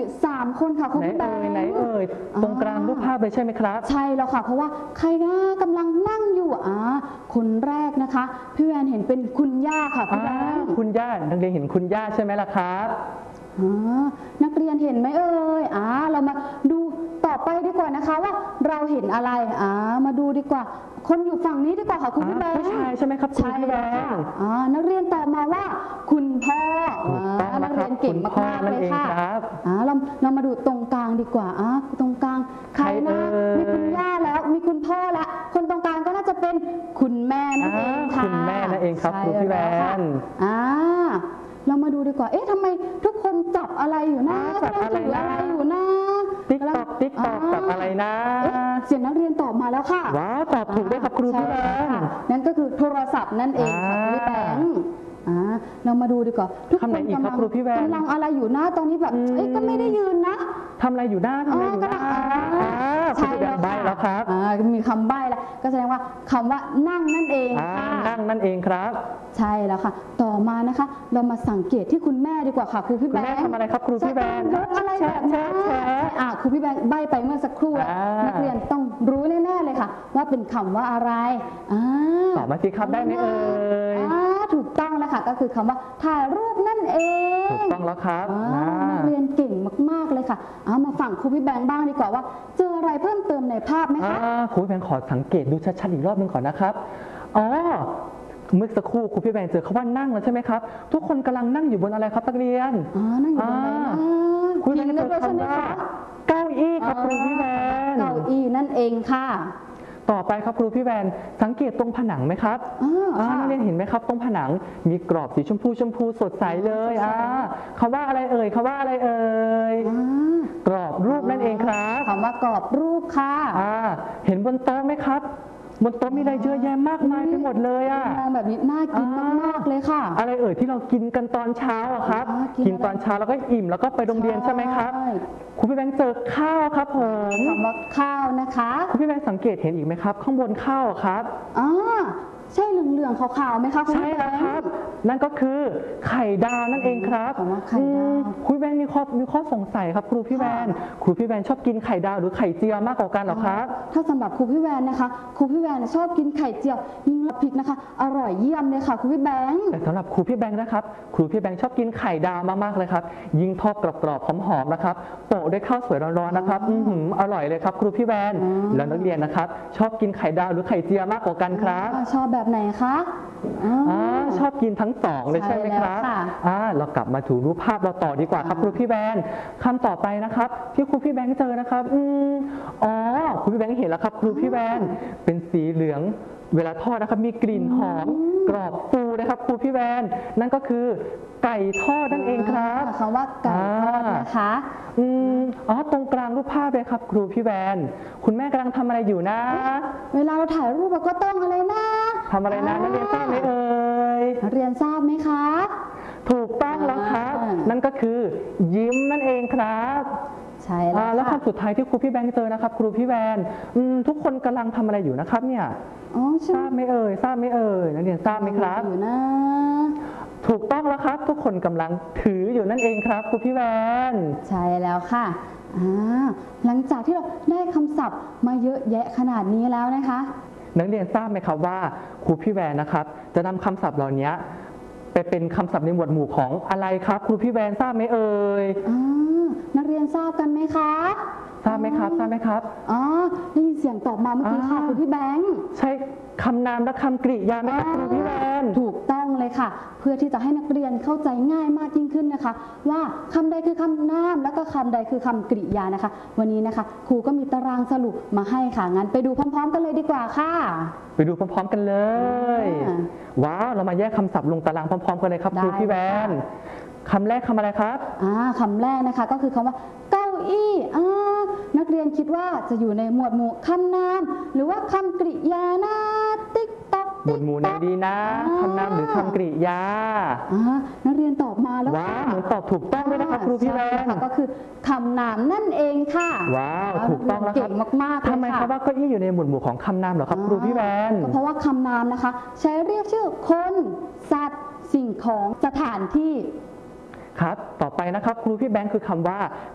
3 คนค่ะคุณพี่แบงค์ไหนเอ่ยตรงกลางรูปภาพเลยใช่ไหมครับใช่แล้วค่ะเพราะว่าใครนะกำลังนั่งอยู่คนแรกนะคะพี่แวนเห็นเป็นคุณย่าค่ะพี่แบงค์คุณย่านักเรียนเห็นคุณย่าใช่ไหมล่ะครับนักเรียนเห็นไหมเอ่ยเรามาดูต่อไปดีกว่านะคะว่าเราเห็นอะไรมาดูดีกว่าคนอยู่ฝั่งนี้ดีกว่าค่ะคุณพี่แบงค์ผู้ชายใช่ไหมครับคุณพี่แบงค์นักเรียนตอบมาว่าคุณพ่อนักเรียนเก่งมากๆเลยค่ะเรามาดูตรงกลางดีกว่าตรงกลางใครนะมีคุณย่าแล้วมีคุณพ่อแล้วคนตรงกลางก็น่าจะเป็นคุณแม่นั่นเองค่ะคุณแม่นั่นเองครับคุณพี่แบงค์เรามาดูดีกว่าทำไมทุกคนจับอะไรอยู่นะจับอะไรอยู่นะติ๊กตอกจับอะไรนะเสียงนักเรียนตอบมาแล้วค่ะว้าวตอบถูกด้วยครับครูพี่แบงค์นั่นก็คือโทรศัพท์นั่นเองค่ะพี่แบงค์เรามาดูดีกว่าทุกคนกำลังอะไรอยู่นะตอนนี้แบบก็ไม่ได้ยืนนะทำอะไรอยู่นะใช่แล้วใบแล้วครับมีคำใบ้แล้วก็แสดงว่าคำว่านั่งนั่นเองนั่งนั่นเองครับใช่แล้วค่ะต่อมานะคะเรามาสังเกตที่คุณแม่ดีกว่าค่ะครูพี่แบงค์คุณแม่ทำอะไรครับครูพี่แบงค์ยกอะไรแบบนี้ครูพี่แบงค์ใบ้ไปเมื่อสักครู่นักเรียนต้องรู้แน่ๆเลยค่ะว่าเป็นคำว่าอะไรตอบมาสิครับได้ไหมเอ่ยถูกต้องแล้วค่ะก็คือคำว่าถ่ายรูปนั่นเองถูกต้องแล้วครับนักเรียนเก่งมากๆเลยค่ะมาฝั่งครูพี่แบงค์บ้างดีกว่าว่าเจออะไรเพิ่มเติมในภาพไหมคะครูพี่แบงค์ขอสังเกตดูชัดๆอีกรอบนึงก่อนนะครับเมื่อสักครู่ครูพี่แบงค์เจอคำว่านั่งแล้วใช่ไหมครับทุกคนกำลังนั่งอยู่บนอะไรครับนักเรียนนั่งอยู่บนอะไรครูพี่แบงค์เจอคำว่าเก้าอี้ครับครูพี่แบงค์เก้าอี้นั่นเองค่ะต่อไปครับครูพี่แวนสังเกตตรงผนังไหมครับนักเรียนเห็นไหมครับตรงผนังมีกรอบสีชมพูสดใสเลยคำว่าอะไรเอ่ยคำว่าอะไรเอ่ยกรอบรูปนั่นเองครับคำว่ากรอบรูปค่ะเห็นบนโต๊ะไหมครับบนโต๊ะมีอะไรเยอะแยะมากมายไปหมดเลยมองแบบนี้น่ากินมากๆเลยค่ะอะไรเอ่ยที่เรากินกันตอนเช้าครับกินตอนเช้าแล้วก็อิ่มแล้วก็ไปโรงเรียนใช่ไหมครับครูพี่แบงค์เจอข้าวครับผมคำว่าข้าวนะคะครูพี่แบงค์สังเกตเห็นอีกไหมครับข้างบนข้าวครับใช่เหลืองๆขาวๆไหมคะใช่แล้วครับนั่นก็คือไข่ดาวนั่นเองครับไข่ดาวครูพี่แบงค์มีข้อสงสัยครับครูพี่แบงค์ชอบกินไข่ดาวหรือไข่เจียวมากกว่ากันหรอครับถ้าสำหรับครูพี่แวนนะคะครูพี่แวนชอบกินไข่เจียวยิ่งพริกนะคะอร่อยเยี่ยมเลยค่ะครูพี่แบงค์แต่สำหรับครูพี่แบงค์นะครับครูพี่แบงค์ชอบกินไข่ดาวมากๆเลยครับยิ่งทอดกรอบๆหอมๆนะครับโปะด้วยข้าวสวยร้อนๆนะครับอร่อยเลยครับครูพี่แบงค์แล้วนักเรียนนะครับชอบกินไข่ดาวหรือไข่เจียวมากกว่ากันครับชอบแบบไหนคะชอบกินทั้ง2เลยใช่ไหมครับเรากลับมาถูรูปภาพเราต่อดีกว่าครับครูพี่แบงค์คำต่อไปนะครับที่ครูพี่แบงค์เจอนะครับครูพี่แบงค์เห็นแล้วครับครูพี่แบงค์เป็นสีเหลืองเวลาทอดนะครับมีกลิ่นหอมกรอบฟูนะครับครูพี่แบงค์นั่นก็คือไก่ทอดนั่นเองครับคำว่าไก่ทอดนะคะตรงกลางรูปภาพเลยครับครูพี่แบงค์คุณแม่กำลังทำอะไรอยู่นะเวลาเราถ่ายรูปเราก็ต้องอะไรนะทำอะไรนะนักเรียนทราบไหมเอ่ยนักเรียนทราบไหมคะถูกต้องแล้วครับนั่นก็คือยิ้มนั่นเองครับใช่แล้วคำสุดท้ายที่ครูพี่แบงค์เจอนะครับครูพี่แบงค์ทุกคนกำลังทำอะไรอยู่นะครับเนี่ยทราบไหมเอ่ยนักเรียนทราบไหมครับอยู่นะถูกต้องแล้วครับทุกคนกำลังถืออยู่นั่นเองครับครูพี่แบงค์ใช่แล้วค่ะหลังจากที่เราได้คำศัพท์มาเยอะแยะขนาดนี้แล้วนะคะนักเรียนทราบไหมครับว่าครูพี่แวนนะครับจะนำคำศัพท์เหล่านี้ไปเป็นคำศัพท์ในหมวดหมู่ของอะไรครับครูพี่แวนทราบไหมเอ่ยนักเรียนทราบกันไหมคะทราบไหมครับได้ยินเสียงตอบมาเมื่อกี้ค่ะครูพี่แบงค์ใช่คำนามและคำกริยาไหมครับครูพี่แวนถูกต้องเลยค่ะเพื่อที่จะให้นักเรียนเข้าใจง่ายมากยิ่งขึ้นนะคะว่าคำใดคือคำนามแล้วก็คำใดคือคำกริยานะคะวันนี้นะคะครูก็มีตารางสรุปมาให้ค่ะงั้นไปดูพร้อมๆกันเลยดีกว่าค่ะไปดูพร้อมๆกันเลยว้าวเรามาแยกคำศัพท์ลงตารางพร้อมๆกันเลยครับครูพี่แวนคำแรกคำอะไรครับคำแรกนะคะก็คือคำว่าเก้าอี้นักเรียนคิดว่าจะอยู่ในหมวดหมู่คำนามหรือว่าคำกริยานะติ๊กต๊อกหมวดหมู่ไหนดีนะคำนามหรือคำกริยานักเรียนตอบมาแล้วว้าวเหมือนตอบถูกต้องด้วยนะครับครูพี่แวนก็คือคำนามนั่นเองค่ะว้าวถูกต้องแล้วครับเก่งมากๆทำไมครับว่าเก้าอี้อยู่ในหมวดหมู่ของคำนามเหรอครับครูพี่แวนเพราะว่าคำนามนะคะใช้เรียกชื่อคนสัตว์สิ่งของสถานที่ครับต่อไปนะครับครูพี่แบงค์คือคำว่า